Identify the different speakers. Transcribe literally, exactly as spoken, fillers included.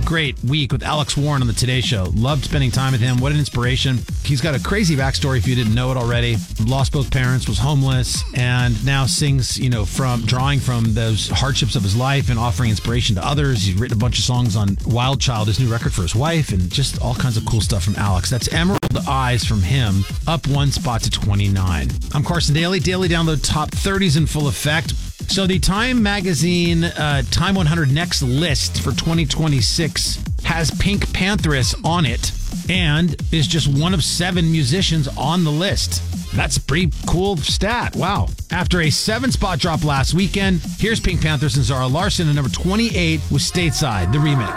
Speaker 1: great week with Alex Warren on the Today Show. Loved spending time with him. What an inspiration. He's got a crazy backstory if you didn't know it already. Lost both parents, was homeless, and now sings, you know, from drawing from those hardships of his life and offering inspiration to others. He's written a bunch of songs on Wild Child, his new record for his wife, and just all kinds of cool stuff from Alex. That's Emerald Eyes from him, up one spot to twenty-nine. I'm Carson Daly. Daily Download Top thirties in full effect. So the Time Magazine uh, Time one hundred Next list for twenty twenty-six has Pink Pantheress on it and is just one of seven musicians on the list. That's a pretty cool stat. Wow. After a seven-spot drop last weekend, here's Pink Pantheress and Zara Larsson at number twenty-eight with Stateside, the remix.